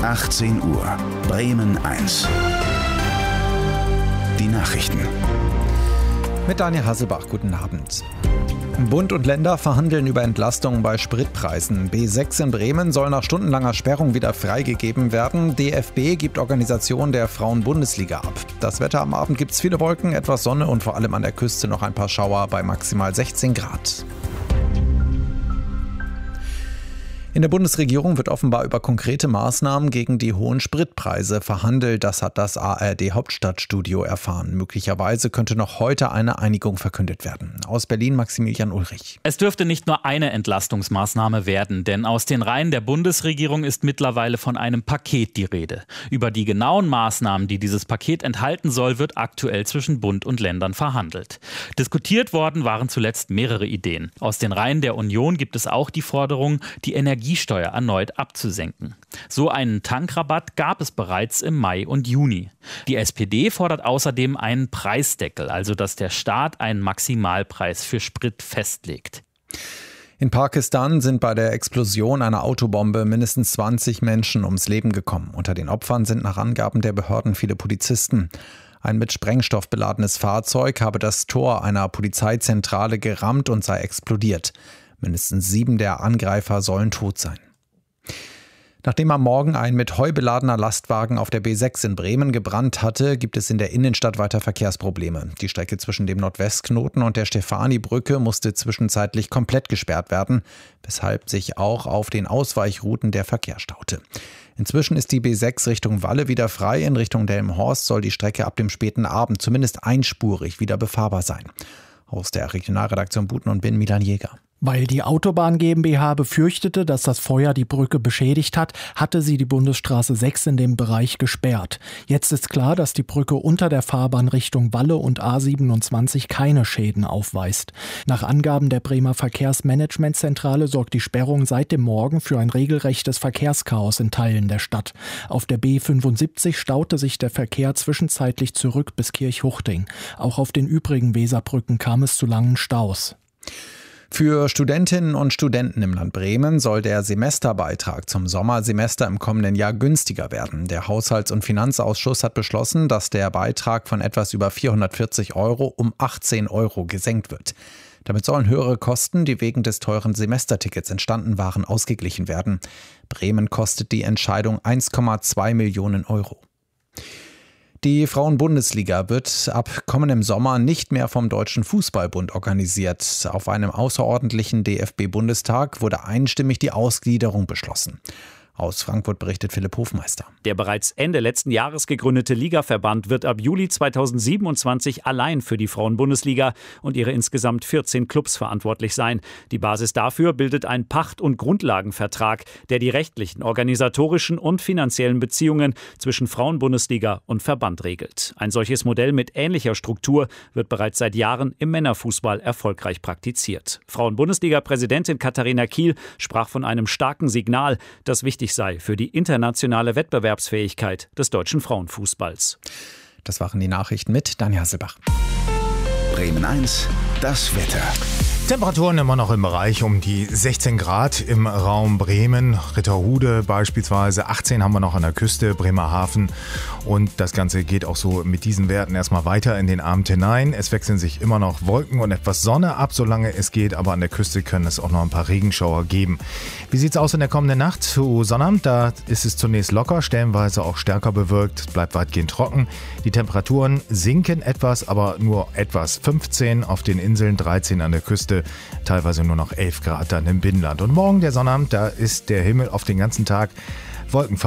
18 Uhr, Bremen 1. Die Nachrichten. Mit Daniel Hasselbach, guten Abend. Bund und Länder verhandeln über Entlastungen bei Spritpreisen. B6 in Bremen soll nach stundenlanger Sperrung wieder freigegeben werden. DFB gibt Organisation der Frauen-Bundesliga ab. Das Wetter am Abend gibt es viele Wolken, etwas Sonne und vor allem an der Küste noch ein paar Schauer bei maximal 16 Grad. In der Bundesregierung wird offenbar über konkrete Maßnahmen gegen die hohen Spritpreise verhandelt. Das hat das ARD-Hauptstadtstudio erfahren. Möglicherweise könnte noch heute eine Einigung verkündet werden. Aus Berlin Maximilian Ulrich. Es dürfte nicht nur eine Entlastungsmaßnahme werden, denn aus den Reihen der Bundesregierung ist mittlerweile von einem Paket die Rede. Über die genauen Maßnahmen, die dieses Paket enthalten soll, wird aktuell zwischen Bund und Ländern verhandelt. Diskutiert worden waren zuletzt mehrere Ideen. Aus den Reihen der Union gibt es auch die Forderung, die Energiesteuer erneut abzusenken. So einen Tankrabatt gab es bereits im Mai und Juni. Die SPD fordert außerdem einen Preisdeckel, also dass der Staat einen Maximalpreis für Sprit festlegt. In Pakistan sind bei der Explosion einer Autobombe mindestens 20 Menschen ums Leben gekommen. Unter den Opfern sind nach Angaben der Behörden viele Polizisten. Ein mit Sprengstoff beladenes Fahrzeug habe das Tor einer Polizeizentrale gerammt und sei explodiert. Mindestens 7 der Angreifer sollen tot sein. Nachdem am Morgen ein mit Heu beladener Lastwagen auf der B6 in Bremen gebrannt hatte, gibt es in der Innenstadt weiter Verkehrsprobleme. Die Strecke zwischen dem Nordwestknoten und der Stefani-Brücke musste zwischenzeitlich komplett gesperrt werden, weshalb sich auch auf den Ausweichrouten der Verkehr staute. Inzwischen ist die B6 Richtung Walle wieder frei. In Richtung Delmenhorst soll die Strecke ab dem späten Abend zumindest einspurig wieder befahrbar sein. Aus der Regionalredaktion Buten und Bin Milan Jäger. Weil die Autobahn GmbH befürchtete, dass das Feuer die Brücke beschädigt hat, hatte sie die Bundesstraße 6 in dem Bereich gesperrt. Jetzt ist klar, dass die Brücke unter der Fahrbahn Richtung Walle und A27 keine Schäden aufweist. Nach Angaben der Bremer Verkehrsmanagementzentrale sorgt die Sperrung seit dem Morgen für ein regelrechtes Verkehrschaos in Teilen der Stadt. Auf der B75 staute sich der Verkehr zwischenzeitlich zurück bis Kirchhuchting. Auch auf den übrigen Weserbrücken kam es zu langen Staus. Für Studentinnen und Studenten im Land Bremen soll der Semesterbeitrag zum Sommersemester im kommenden Jahr günstiger werden. Der Haushalts- und Finanzausschuss hat beschlossen, dass der Beitrag von etwas über 440 € um 18 € gesenkt wird. Damit sollen höhere Kosten, die wegen des teuren Semestertickets entstanden waren, ausgeglichen werden. Bremen kostet die Entscheidung 1,2 Millionen €. Die Frauen-Bundesliga wird ab kommendem Sommer nicht mehr vom Deutschen Fußballbund organisiert. Auf einem außerordentlichen DFB-Bundestag wurde einstimmig die Ausgliederung beschlossen. Aus Frankfurt berichtet Philipp Hofmeister. Der bereits Ende letzten Jahres gegründete Ligaverband wird ab Juli 2027 allein für die Frauen-Bundesliga und ihre insgesamt 14 Clubs verantwortlich sein. Die Basis dafür bildet ein Pacht- und Grundlagenvertrag, der die rechtlichen, organisatorischen und finanziellen Beziehungen zwischen Frauen-Bundesliga und Verband regelt. Ein solches Modell mit ähnlicher Struktur wird bereits seit Jahren im Männerfußball erfolgreich praktiziert. Frauen-Bundesliga-Präsidentin Katharina Kiel sprach von einem starken Signal, das wichtig sei für die internationale Wettbewerbsfähigkeit des deutschen Frauenfußballs. Das waren die Nachrichten mit Daniel Hasselbach. Bremen 1, das Wetter. Temperaturen immer noch im Bereich um die 16 Grad im Raum Bremen, Ritterhude beispielsweise, 18 haben wir noch an der Küste, Bremerhaven und das Ganze geht auch so mit diesen Werten erstmal weiter in den Abend hinein. Es wechseln sich immer noch Wolken und etwas Sonne ab, solange es geht, aber an der Küste können es auch noch ein paar Regenschauer geben. Wie sieht es aus in der kommenden Nacht zu Sonnabend? Da ist es zunächst locker, stellenweise auch stärker bewölkt, es bleibt weitgehend trocken. Die Temperaturen sinken etwas, aber nur etwas, 15 auf den Inseln, 13 an der Küste. Teilweise nur noch 11 Grad dann im Binnenland. Und morgen der Sonnabend, da ist der Himmel auf den ganzen Tag wolkenverheißt.